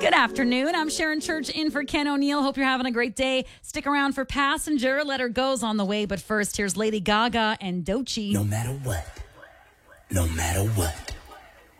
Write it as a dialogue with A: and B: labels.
A: Good afternoon. I'm Sharon Church in for Ken O'Neill. Hope you're having a great day. Stick around for Passenger. Let Her Go's on the way. But first, here's Lady Gaga and Doechii.
B: No matter what.